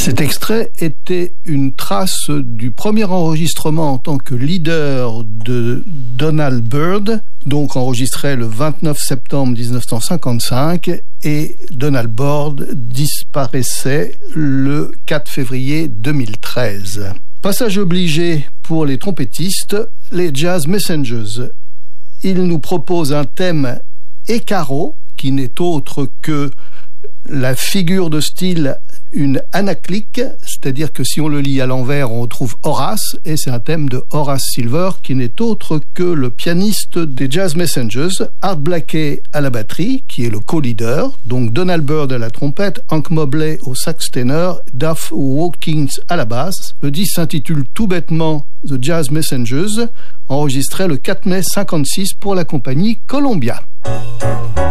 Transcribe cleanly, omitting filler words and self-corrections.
Cet extrait était une trace du premier enregistrement en tant que leader de Donald Byrd, donc enregistré le 29 septembre 1955, et Donald Byrd disparaissait le 4 février 2013. Passage obligé pour les trompettistes, les Jazz Messengers. Ils nous proposent un thème écaro, qui n'est autre que la figure de style, une anaclique, c'est-à-dire que si on le lit à l'envers, on retrouve Horace, et c'est un thème de Horace Silver, qui n'est autre que le pianiste des Jazz Messengers, Art Blakey à la batterie, qui est le co-leader, donc Donald Byrd à la trompette, Hank Mobley au sax ténor, Duff Hawkins à la basse. Le disque s'intitule tout bêtement The Jazz Messengers, enregistré le 4 mai 56 pour la compagnie Columbia.